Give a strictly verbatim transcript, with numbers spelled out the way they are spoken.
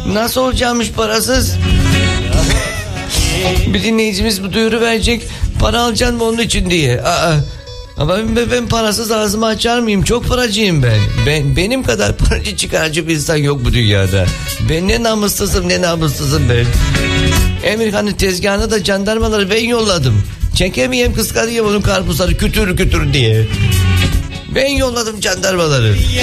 Nasıl olacakmış parasız? Bir dinleyicimiz bu duyuru verecek. Para alacaksın mı onun için diye. Aa, ama ben, ben parasız ağzımı açar mıyım? Çok paracıyım ben. ben. Benim kadar paracı çıkarcı bir insan yok bu dünyada. Ben ne namussuzum ne namussuzum ben. Emirhan'ın tezgahına da jandarmaları ben yolladım. Çekemeyeyim, kıskanayım onun karpuzları kütür kütür diye. Ben yolladım jandarmaları.